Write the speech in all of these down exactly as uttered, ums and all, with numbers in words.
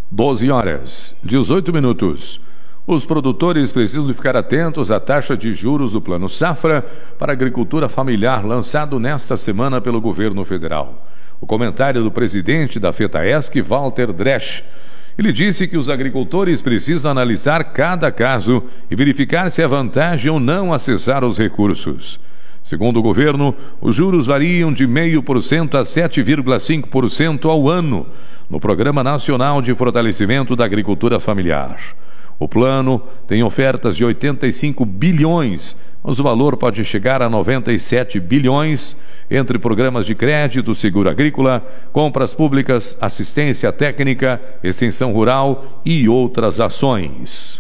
doze horas, dezoito minutos. Os produtores precisam ficar atentos à taxa de juros do Plano Safra para a agricultura familiar lançado nesta semana pelo governo federal. O comentário do presidente da FETAESC, Walter Dresch. Ele disse que os agricultores precisam analisar cada caso e verificar se é vantagem ou não acessar os recursos. Segundo o governo, os juros variam de zero vírgula cinco por cento a sete vírgula cinco por cento ao ano no Programa Nacional de Fortalecimento da Agricultura Familiar. O plano tem ofertas de oitenta e cinco bilhões, mas o valor pode chegar a noventa e sete bilhões, entre programas de crédito, seguro agrícola, compras públicas, assistência técnica, extensão rural e outras ações.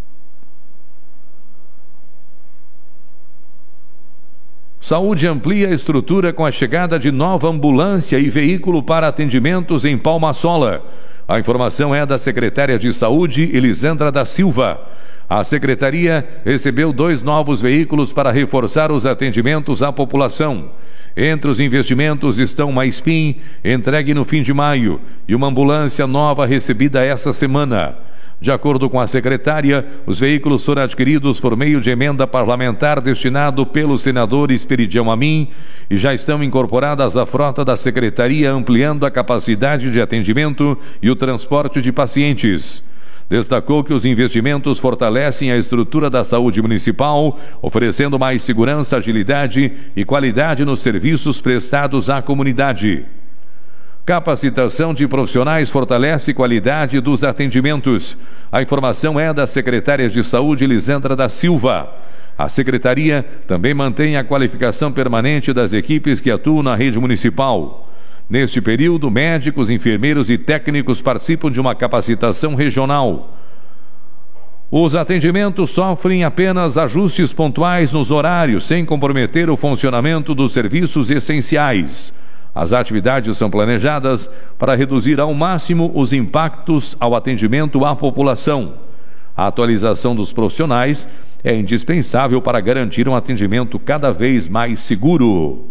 Saúde amplia a estrutura com a chegada de nova ambulância e veículo para atendimentos em Palma-Sola. A informação é da secretária de Saúde, Elisandra da Silva. A secretaria recebeu dois novos veículos para reforçar os atendimentos à população. Entre os investimentos estão uma Spin, entregue no fim de maio, e uma ambulância nova recebida essa semana. De acordo com a secretária, os veículos foram adquiridos por meio de emenda parlamentar destinado pelo senador Esperidião Amin e já estão incorporadas à frota da secretaria, ampliando a capacidade de atendimento e o transporte de pacientes. Destacou que os investimentos fortalecem a estrutura da saúde municipal, oferecendo mais segurança, agilidade e qualidade nos serviços prestados à comunidade. Capacitação de profissionais fortalece qualidade dos atendimentos. A informação é da secretária de Saúde, Elisandra da Silva. A secretaria também mantém a qualificação permanente das equipes que atuam na rede municipal. Neste período, médicos, enfermeiros e técnicos participam de uma capacitação regional. Os atendimentos sofrem apenas ajustes pontuais nos horários, sem comprometer o funcionamento dos serviços essenciais. As atividades são planejadas para reduzir ao máximo os impactos ao atendimento à população. A atualização dos profissionais é indispensável para garantir um atendimento cada vez mais seguro.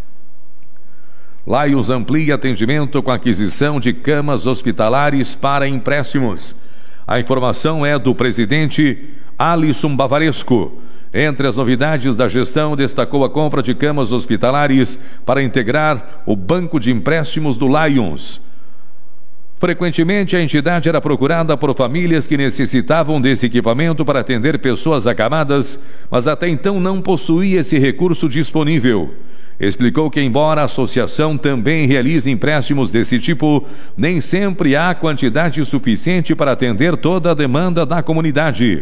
Lions amplia atendimento com aquisição de camas hospitalares para empréstimos. A informação é do presidente Alisson Bavaresco. Entre as novidades da gestão, destacou a compra de camas hospitalares para integrar o banco de empréstimos do Lions. Frequentemente, a entidade era procurada por famílias que necessitavam desse equipamento para atender pessoas acamadas, mas até então não possuía esse recurso disponível. Explicou que, embora a associação também realize empréstimos desse tipo, nem sempre há quantidade suficiente para atender toda a demanda da comunidade.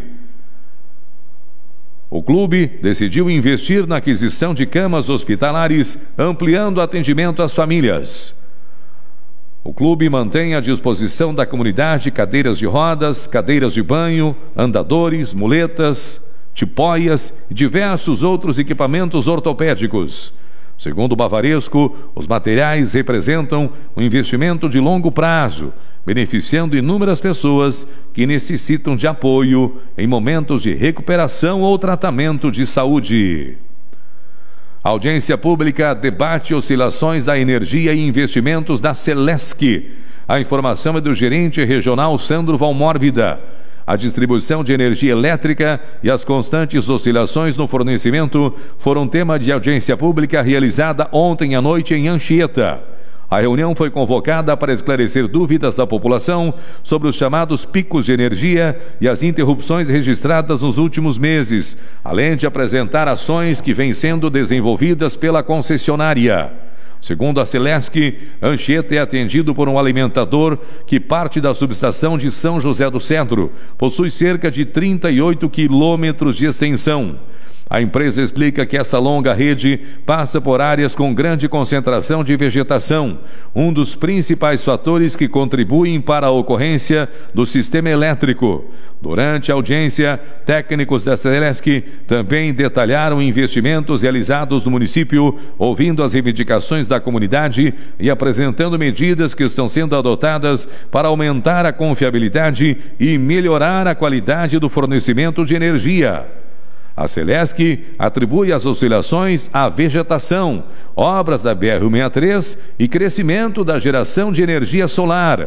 O clube decidiu investir na aquisição de camas hospitalares, ampliando o atendimento às famílias. O clube mantém à disposição da comunidade cadeiras de rodas, cadeiras de banho, andadores, muletas, tipóias e diversos outros equipamentos ortopédicos. Segundo o Bavaresco, os materiais representam um investimento de longo prazo, beneficiando inúmeras pessoas que necessitam de apoio em momentos de recuperação ou tratamento de saúde. A audiência pública debate oscilações da energia e investimentos da Celesc. A informação é do gerente regional Sandro Valmórbida. A distribuição de energia elétrica e as constantes oscilações no fornecimento foram tema de audiência pública realizada ontem à noite em Anchieta. A reunião foi convocada para esclarecer dúvidas da população sobre os chamados picos de energia e as interrupções registradas nos últimos meses, além de apresentar ações que vêm sendo desenvolvidas pela concessionária. Segundo a Celesc, Anchieta é atendido por um alimentador que parte da subestação de São José do Cedro. Possui cerca de trinta e oito quilômetros de extensão. A empresa explica que essa longa rede passa por áreas com grande concentração de vegetação, um dos principais fatores que contribuem para a ocorrência do sistema elétrico. Durante a audiência, técnicos da Celesc também detalharam investimentos realizados no município, ouvindo as reivindicações da comunidade e apresentando medidas que estão sendo adotadas para aumentar a confiabilidade e melhorar a qualidade do fornecimento de energia. A Celesc atribui as oscilações à vegetação, obras da B R cento e sessenta e três e crescimento da geração de energia solar.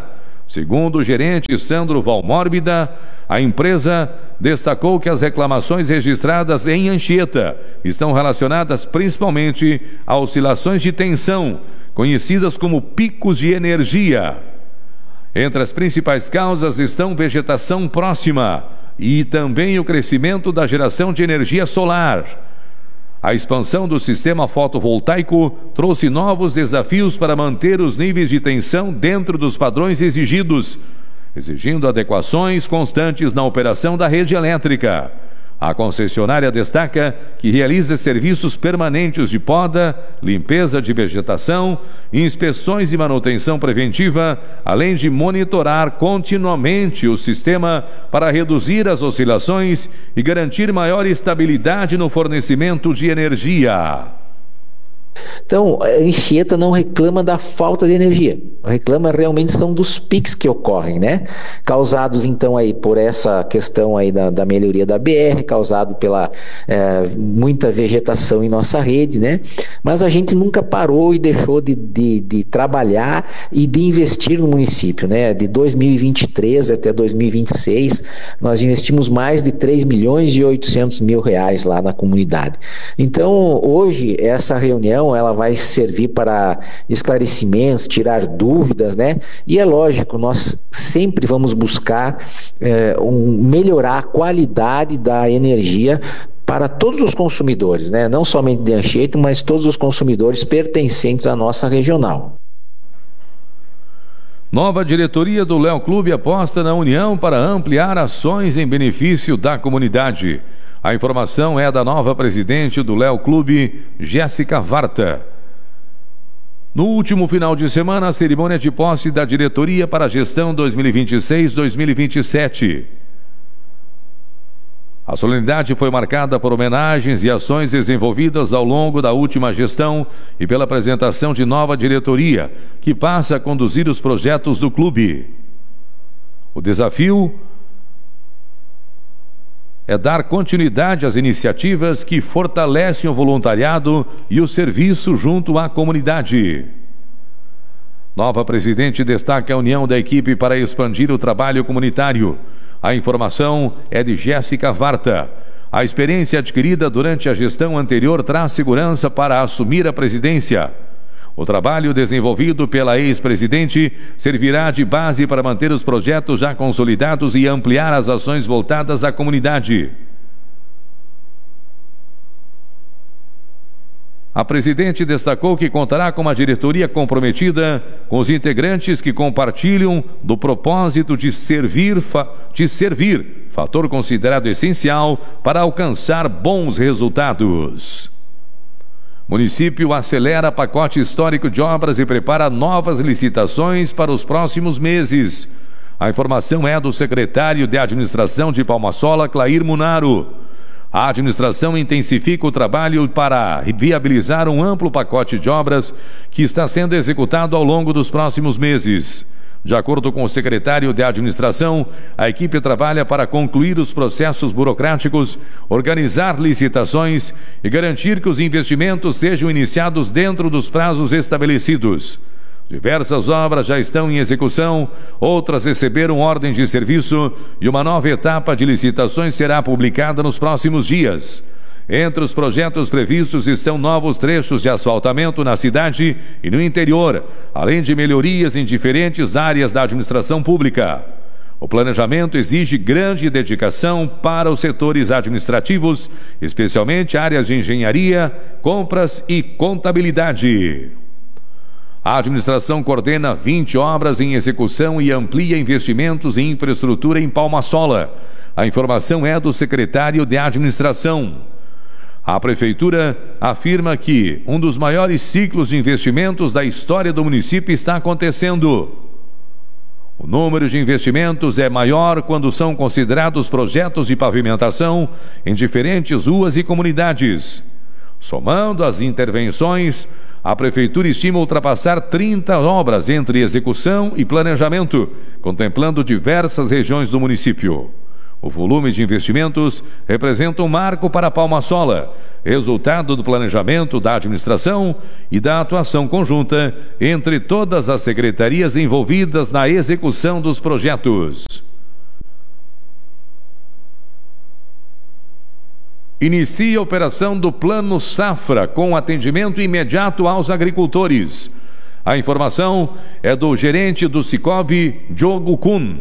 Segundo o gerente Sandro Valmórbida, a empresa destacou que as reclamações registradas em Anchieta estão relacionadas principalmente a oscilações de tensão, conhecidas como picos de energia. Entre as principais causas estão vegetação próxima e também o crescimento da geração de energia solar. A expansão do sistema fotovoltaico trouxe novos desafios para manter os níveis de tensão dentro dos padrões exigidos, exigindo adequações constantes na operação da rede elétrica. A concessionária destaca que realiza serviços permanentes de poda, limpeza de vegetação, inspeções e manutenção preventiva, além de monitorar continuamente o sistema para reduzir as oscilações e garantir maior estabilidade no fornecimento de energia. Então, a Anchieta não reclama da falta de energia, reclama realmente são dos piques que ocorrem, né? Causados então aí por essa questão aí da, da melhoria da B R, causado pela é, muita vegetação em nossa rede, né? Mas a gente nunca parou e deixou de, de, de trabalhar e de investir no município, né? De dois mil e vinte e três até dois mil e vinte e seis, nós investimos mais de três milhões e oitocentos mil reais lá na comunidade. Então, hoje, essa reunião ela vai servir para esclarecimentos, tirar dúvidas, né? E é lógico, nós sempre vamos buscar é, um, melhorar a qualidade da energia para todos os consumidores, né? Não somente de Anchieta, mas todos os consumidores pertencentes à nossa regional. Nova diretoria do Léo Clube aposta na união para ampliar ações em benefício da comunidade. A informação é da nova presidente do Léo Clube, Jéssica Varta. No último final de semana, a cerimônia de posse da diretoria para a gestão dois mil e vinte e seis a dois mil e vinte e sete. A solenidade foi marcada por homenagens e ações desenvolvidas ao longo da última gestão e pela apresentação de nova diretoria, que passa a conduzir os projetos do clube. O desafio é dar continuidade às iniciativas que fortalecem o voluntariado e o serviço junto à comunidade. Nova presidente destaca a união da equipe para expandir o trabalho comunitário. A informação é de Jéssica Varta. A experiência adquirida durante a gestão anterior traz segurança para assumir a presidência. O trabalho desenvolvido pela ex-presidente servirá de base para manter os projetos já consolidados e ampliar as ações voltadas à comunidade. A presidente destacou que contará com uma diretoria comprometida com os integrantes que compartilham do propósito de servir, de servir, fator considerado essencial para alcançar bons resultados. Município acelera pacote histórico de obras e prepara novas licitações para os próximos meses. A informação é do secretário de Administração de Palma-Sola, Clair Munaro. A administração intensifica o trabalho para viabilizar um amplo pacote de obras que está sendo executado ao longo dos próximos meses. De acordo com o secretário de Administração, a equipe trabalha para concluir os processos burocráticos, organizar licitações e garantir que os investimentos sejam iniciados dentro dos prazos estabelecidos. Diversas obras já estão em execução, outras receberam ordem de serviço e uma nova etapa de licitações será publicada nos próximos dias. Entre os projetos previstos estão novos trechos de asfaltamento na cidade e no interior, além de melhorias em diferentes áreas da administração pública. O planejamento exige grande dedicação para os setores administrativos, especialmente áreas de engenharia, compras e contabilidade. A administração coordena vinte obras em execução e amplia investimentos em infraestrutura em Palma-Sola. A informação é do secretário de Administração. A Prefeitura afirma que um dos maiores ciclos de investimentos da história do município está acontecendo. O número de investimentos é maior quando são considerados projetos de pavimentação em diferentes ruas e comunidades. Somando as intervenções, a Prefeitura estima ultrapassar trinta obras entre execução e planejamento, contemplando diversas regiões do município. O volume de investimentos representa um marco para a Palma-Sola, resultado do planejamento da administração e da atuação conjunta entre todas as secretarias envolvidas na execução dos projetos. Inicia a operação do Plano Safra com atendimento imediato aos agricultores. A informação é do gerente do Sicoob, Diogo Kuhn.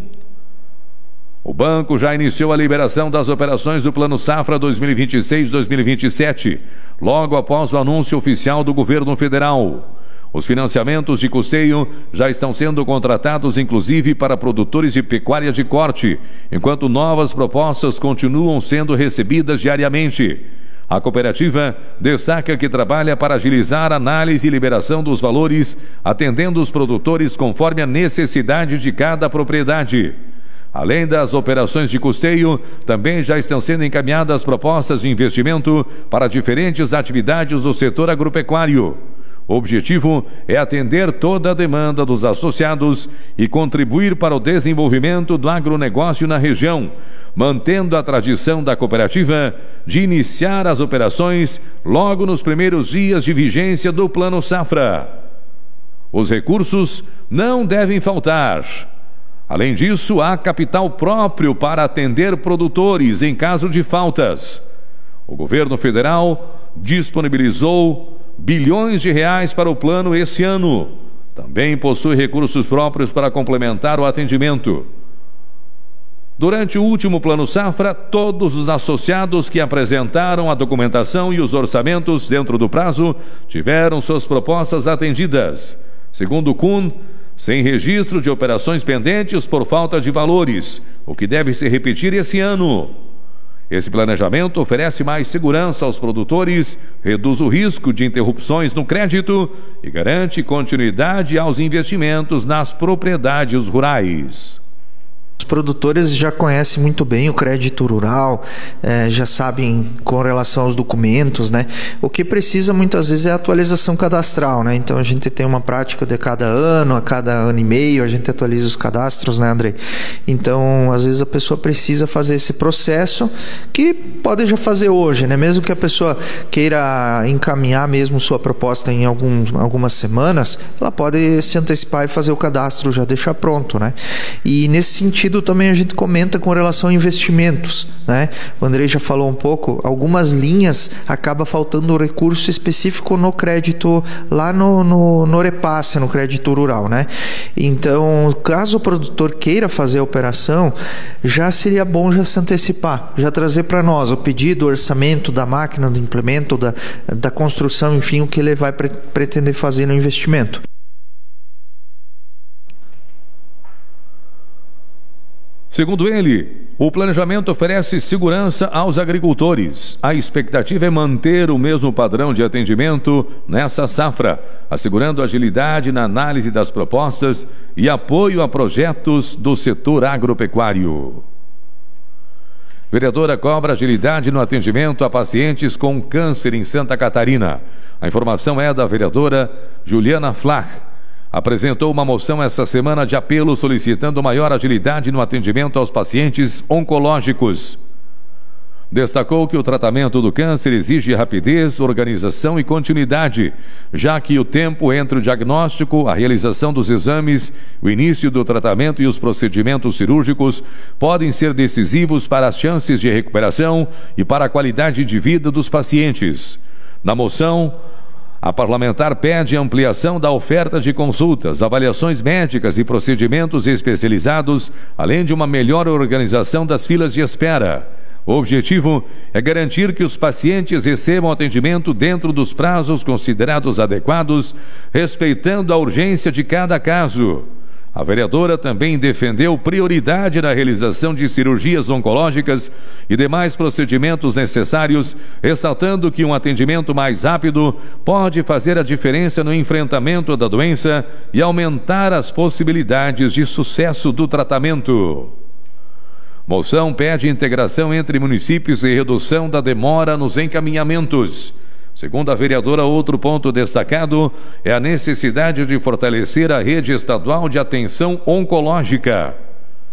O banco já iniciou a liberação das operações do Plano Safra dois mil e vinte e seis a dois mil e vinte e sete, logo após o anúncio oficial do governo federal. Os financiamentos de custeio já estão sendo contratados, inclusive para produtores de pecuária de corte, enquanto novas propostas continuam sendo recebidas diariamente. A cooperativa destaca que trabalha para agilizar a análise e liberação dos valores, atendendo os produtores conforme a necessidade de cada propriedade. Além das operações de custeio, também já estão sendo encaminhadas propostas de investimento para diferentes atividades do setor agropecuário. O objetivo é atender toda a demanda dos associados e contribuir para o desenvolvimento do agronegócio na região, mantendo a tradição da cooperativa de iniciar as operações logo nos primeiros dias de vigência do Plano Safra. Os recursos não devem faltar. Além disso, há capital próprio para atender produtores em caso de faltas. O governo federal disponibilizou bilhões de reais para o plano esse ano. Também possui recursos próprios para complementar o atendimento. Durante o último Plano Safra, todos os associados que apresentaram a documentação e os orçamentos dentro do prazo tiveram suas propostas atendidas. Segundo Kuhn, sem registro de operações pendentes por falta de valores, o que deve se repetir esse ano. Esse planejamento oferece mais segurança aos produtores, reduz o risco de interrupções no crédito e garante continuidade aos investimentos nas propriedades rurais. Os produtores já conhecem muito bem o crédito rural, é, já sabem com relação aos documentos, né? O que precisa muitas vezes é a atualização cadastral, né? Então a gente tem uma prática de cada ano, a cada ano e meio a gente atualiza os cadastros, né, André? Então às vezes a pessoa precisa fazer esse processo que pode já fazer hoje, né? Mesmo que a pessoa queira encaminhar mesmo sua proposta em alguns, algumas semanas, ela pode se antecipar e fazer o cadastro, já deixar pronto, né? E nesse sentido também a gente comenta com relação a investimentos, né? O Andrei já falou um pouco, algumas linhas acaba faltando recurso específico no crédito, lá no, no, no repasse, no crédito rural, né? Então, caso o produtor queira fazer a operação, já seria bom já se antecipar, já trazer para nós o pedido, o orçamento da máquina, do implemento, da, da construção, enfim, o que ele vai pre- pretender fazer no investimento. Segundo ele, o planejamento oferece segurança aos agricultores. A expectativa é manter o mesmo padrão de atendimento nessa safra, assegurando agilidade na análise das propostas e apoio a projetos do setor agropecuário. Vereadora cobra agilidade no atendimento a pacientes com câncer em Santa Catarina. A informação é da vereadora Juliana Flach. Apresentou uma moção essa semana de apelo solicitando maior agilidade no atendimento aos pacientes oncológicos. Destacou que o tratamento do câncer exige rapidez, organização e continuidade, já que o tempo entre o diagnóstico, a realização dos exames, o início do tratamento e os procedimentos cirúrgicos podem ser decisivos para as chances de recuperação e para a qualidade de vida dos pacientes. Na moção, a parlamentar pede ampliação da oferta de consultas, avaliações médicas e procedimentos especializados, além de uma melhor organização das filas de espera. O objetivo é garantir que os pacientes recebam atendimento dentro dos prazos considerados adequados, respeitando a urgência de cada caso. A vereadora também defendeu prioridade na realização de cirurgias oncológicas e demais procedimentos necessários, ressaltando que um atendimento mais rápido pode fazer a diferença no enfrentamento da doença e aumentar as possibilidades de sucesso do tratamento. Moção pede integração entre municípios e redução da demora nos encaminhamentos. Segundo a vereadora, outro ponto destacado é a necessidade de fortalecer a rede estadual de atenção oncológica.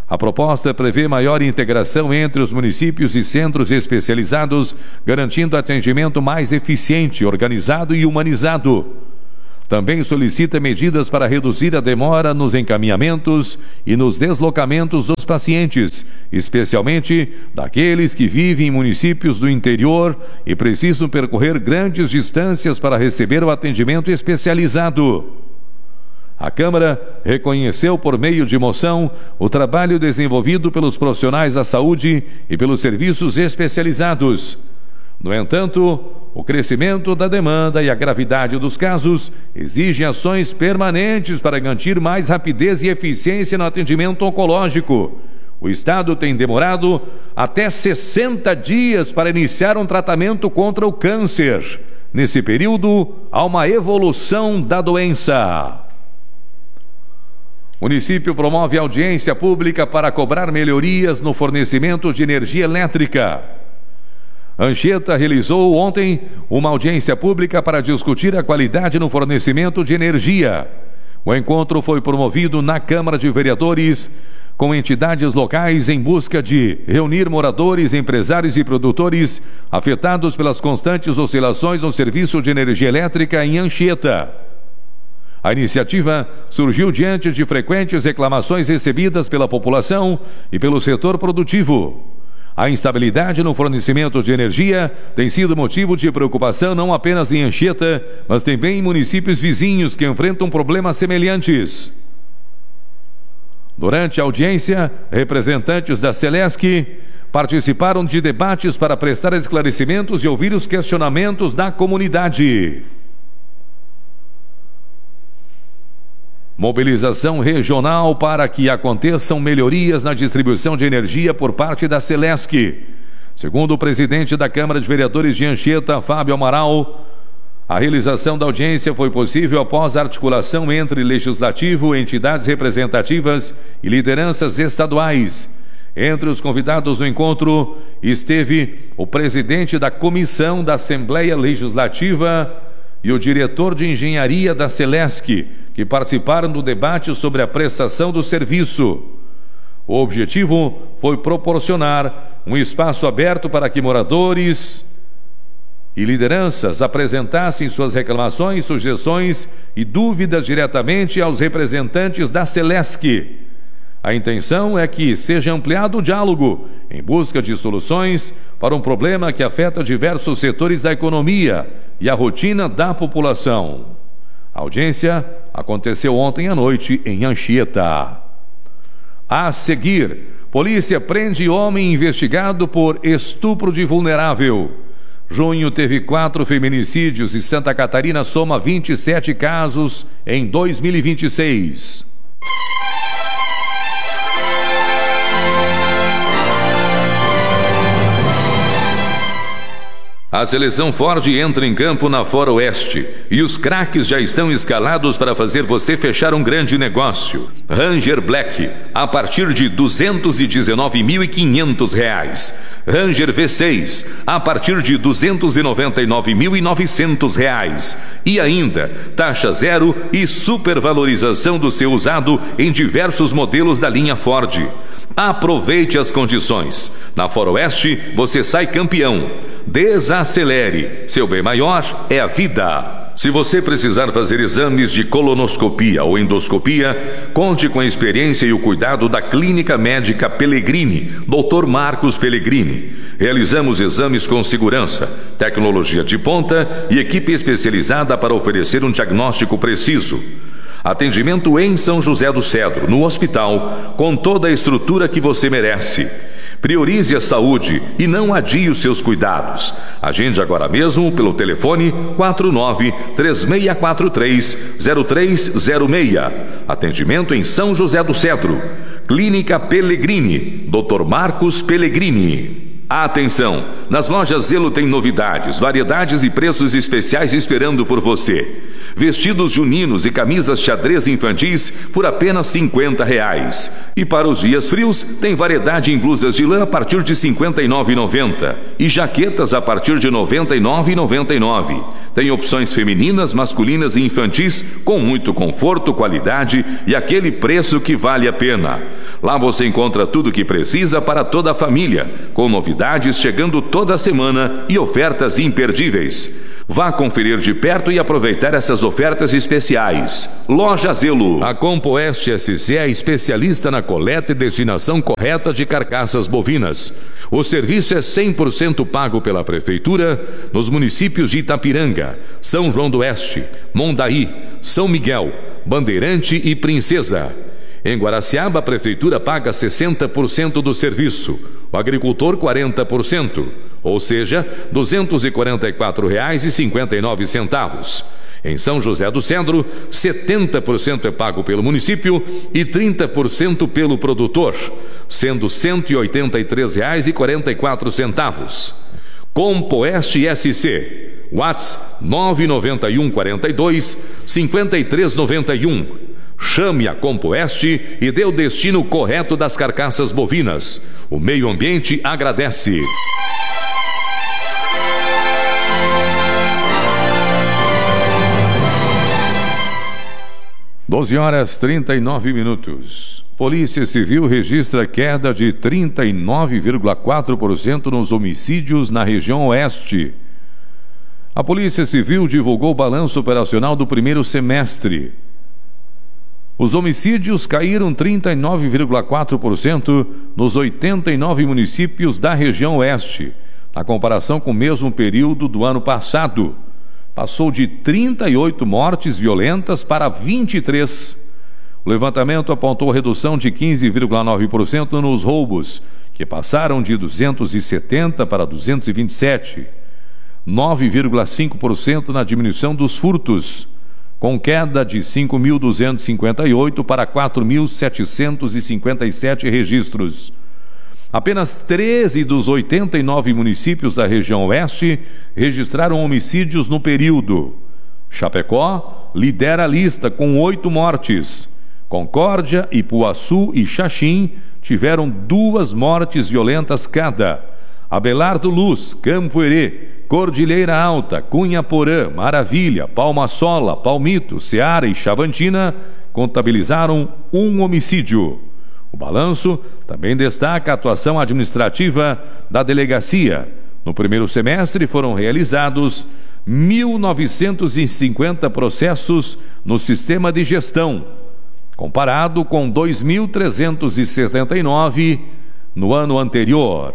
A proposta prevê maior integração entre os municípios e centros especializados, garantindo atendimento mais eficiente, organizado e humanizado. Também solicita medidas para reduzir a demora nos encaminhamentos e nos deslocamentos dos pacientes, especialmente daqueles que vivem em municípios do interior e precisam percorrer grandes distâncias para receber o atendimento especializado. A Câmara reconheceu por meio de moção o trabalho desenvolvido pelos profissionais da saúde e pelos serviços especializados. No entanto, o crescimento da demanda e a gravidade dos casos exigem ações permanentes para garantir mais rapidez e eficiência no atendimento oncológico. O Estado tem demorado até sessenta dias para iniciar um tratamento contra o câncer. Nesse período, há uma evolução da doença. O município promove audiência pública para cobrar melhorias no fornecimento de energia elétrica. Anchieta realizou ontem uma audiência pública para discutir a qualidade no fornecimento de energia. O encontro foi promovido na Câmara de Vereadores, com entidades locais em busca de reunir moradores, empresários e produtores afetados pelas constantes oscilações no serviço de energia elétrica em Anchieta. A iniciativa surgiu diante de frequentes reclamações recebidas pela população e pelo setor produtivo. A instabilidade no fornecimento de energia tem sido motivo de preocupação não apenas em Anchieta, mas também em municípios vizinhos que enfrentam problemas semelhantes. Durante a audiência, representantes da Celesc participaram de debates para prestar esclarecimentos e ouvir os questionamentos da comunidade. Mobilização regional para que aconteçam melhorias na distribuição de energia por parte da Celesc. Segundo o presidente da Câmara de Vereadores de Anchieta, Fábio Amaral, a realização da audiência foi possível após a articulação entre legislativo, entidades representativas e lideranças estaduais. Entre os convidados do encontro esteve o presidente da Comissão da Assembleia Legislativa e o diretor de Engenharia da Celesc, que participaram do debate sobre a prestação do serviço. O objetivo foi proporcionar um espaço aberto para que moradores e lideranças apresentassem suas reclamações, sugestões e dúvidas diretamente aos representantes da Celesc. A intenção é que seja ampliado o diálogo em busca de soluções para um problema que afeta diversos setores da economia e a rotina da população. A audiência aconteceu ontem à noite em Anchieta. A seguir, polícia prende homem investigado por estupro de vulnerável. Junho teve quatro feminicídios e Santa Catarina soma vinte e sete casos em dois mil e vinte e seis. A seleção Ford entra em campo na Foroeste e os craques já estão escalados para fazer você fechar um grande negócio. Ranger Black, a partir de duzentos e dezenove mil e quinhentos reais. Ranger V seis, a partir de duzentos e noventa e nove mil e novecentos reais. E ainda, taxa zero e supervalorização do seu usado em diversos modelos da linha Ford. Aproveite as condições. Na Foroeste, você sai campeão. Desacelere. Seu bem maior é a vida. Se você precisar fazer exames de colonoscopia ou endoscopia, conte com a experiência e o cuidado da Clínica Médica Pellegrini, doutor Marcos Pellegrini. Realizamos exames com segurança, tecnologia de ponta e equipe especializada para oferecer um diagnóstico preciso. Atendimento em São José do Cedro, no hospital, com toda a estrutura que você merece. Priorize a saúde e não adie os seus cuidados. Agende agora mesmo pelo telefone quatro nove três seis quatro três zero três zero seis. Atendimento em São José do Cedro. Clínica Pellegrini, doutor Marcos Pellegrini. Atenção! Nas lojas Zelo tem novidades, variedades e preços especiais esperando por você. Vestidos juninos e camisas xadrez infantis por apenas cinquenta reais. E para os dias frios, tem variedade em blusas de lã a partir de cinquenta e nove reais e noventa centavos e jaquetas a partir de noventa e nove reais e noventa e nove centavos. Tem opções femininas, masculinas e infantis com muito conforto, qualidade e aquele preço que vale a pena. Lá você encontra tudo o que precisa para toda a família, com novidades chegando toda semana e ofertas imperdíveis. Vá conferir de perto e aproveitar essas ofertas especiais. Loja Zelo. A Compoeste S C é especialista na coleta e destinação correta de carcaças bovinas. O serviço é cem por cento pago pela Prefeitura nos municípios de Itapiranga, São João do Oeste, Mondaí, São Miguel, Bandeirante e Princesa. Em Guaraciaba, a Prefeitura paga sessenta por cento do serviço, o agricultor quarenta por cento, ou seja, duzentos e quarenta e quatro reais e cinquenta e nove centavos. Em São José do Cedro, setenta por cento é pago pelo município e trinta por cento pelo produtor, sendo cento e oitenta e três reais e quarenta e quatro centavos. Compoeste S C, WhatsApp nove nove um quatro dois cinco três nove um. Chame a Compoeste e dê o destino correto das carcaças bovinas. O meio ambiente agradece. doze horas e trinta e nove minutos. Polícia Civil registra queda de trinta e nove vírgula quatro por cento nos homicídios na região oeste. A Polícia Civil divulgou o balanço operacional do primeiro semestre. Os homicídios caíram trinta e nove vírgula quatro por cento nos oitenta e nove municípios da região oeste, na comparação com o mesmo período do ano passado. Passou de trinta e oito mortes violentas para vinte e três. O levantamento apontou redução de quinze vírgula nove por cento nos roubos, que passaram de duzentos e setenta para duzentos e vinte e sete. nove vírgula cinco por cento na diminuição dos furtos, com queda de cinco mil duzentos e cinquenta e oito para quatro mil setecentos e cinquenta e sete registros. Apenas treze dos oitenta e nove municípios da região oeste registraram homicídios no período. Chapecó lidera a lista com oito mortes. Concórdia, Ipuaçu e Xaxim tiveram duas mortes violentas cada. Abelardo Luz, Campo Herê, Cordilheira Alta, Cunha Porã, Maravilha, Palma Sola, Palmito, Ceará e Chavantina contabilizaram um homicídio. O balanço também destaca a atuação administrativa da delegacia. No primeiro semestre foram realizados mil novecentos e cinquenta processos no sistema de gestão, comparado com dois mil trezentos e setenta e nove no ano anterior.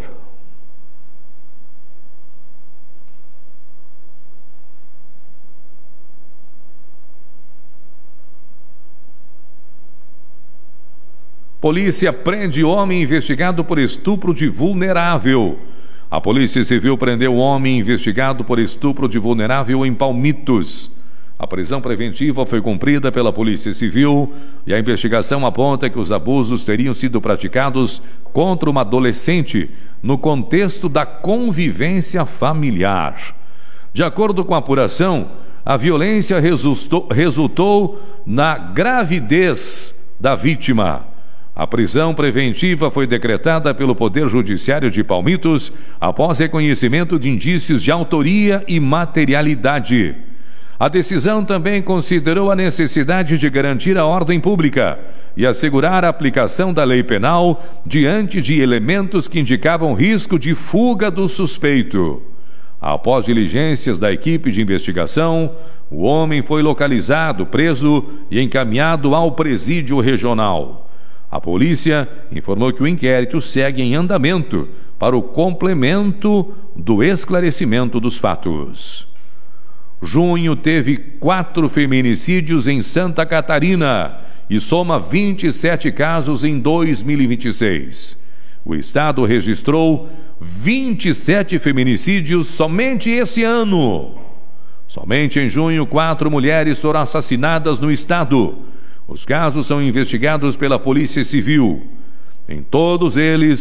Polícia prende homem investigado por estupro de vulnerável. A Polícia Civil prendeu homem investigado por estupro de vulnerável em Palmitos. A prisão preventiva foi cumprida pela Polícia Civil e a investigação aponta que os abusos teriam sido praticados contra uma adolescente no contexto da convivência familiar. De acordo com a apuração, a violência resultou, resultou na gravidez da vítima. A prisão preventiva foi decretada pelo Poder Judiciário de Palmitos após reconhecimento de indícios de autoria e materialidade. A decisão também considerou a necessidade de garantir a ordem pública e assegurar a aplicação da lei penal diante de elementos que indicavam risco de fuga do suspeito. Após diligências da equipe de investigação, o homem foi localizado, preso e encaminhado ao presídio regional. A polícia informou que o inquérito segue em andamento para o complemento do esclarecimento dos fatos. Junho teve quatro feminicídios em Santa Catarina e soma vinte e sete casos em dois mil e vinte e seis. O estado registrou vinte e sete feminicídios somente esse ano. Somente em junho, quatro mulheres foram assassinadas no estado. Os casos são investigados pela Polícia Civil. Em todos eles,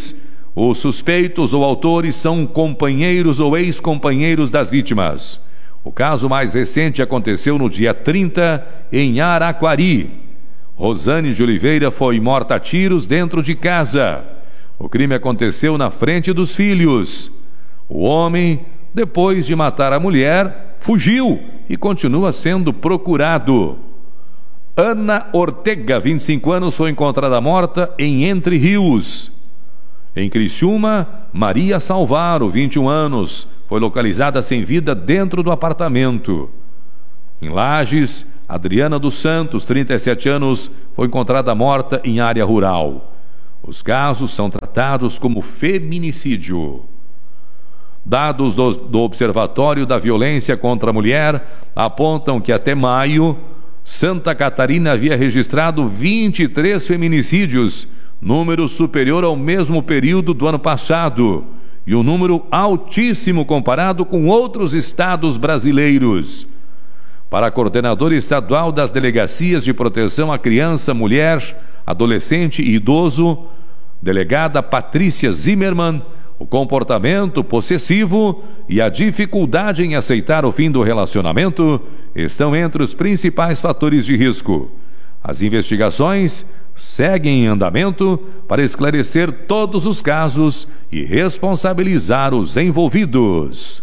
Os suspeitos ou autores são companheiros ou ex-companheiros das vítimas. O caso mais recente aconteceu no dia trinta, em Araquari. Rosane de Oliveira foi morta a tiros dentro de casa. O crime aconteceu na frente dos filhos. O homem, depois de matar a mulher, fugiu e continua sendo procurado. Ana Ortega, vinte e cinco anos, foi encontrada morta em Entre Rios. Em Criciúma, Maria Salvaro, vinte e um anos, foi localizada sem vida dentro do apartamento. Em Lages, Adriana dos Santos, trinta e sete anos, foi encontrada morta em área rural. Os casos são tratados como feminicídio. Dados do, do Observatório da Violência contra a Mulher apontam que até maio, Santa Catarina havia registrado vinte e três feminicídios, número superior ao mesmo período do ano passado, e um número altíssimo comparado com outros estados brasileiros. Para a coordenadora estadual das Delegacias de Proteção à Criança, Mulher, Adolescente e Idoso, delegada Patrícia Zimmermann, o comportamento possessivo e a dificuldade em aceitar o fim do relacionamento estão entre os principais fatores de risco. As investigações seguem em andamento para esclarecer todos os casos e responsabilizar os envolvidos.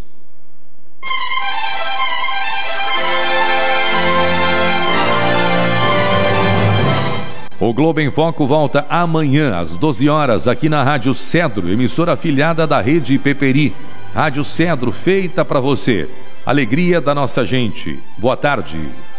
O Globo em Foco volta amanhã às doze horas aqui na Rádio Cedro, emissora afiliada da Rede Peperi. Rádio Cedro, feita para você. Alegria da nossa gente. Boa tarde.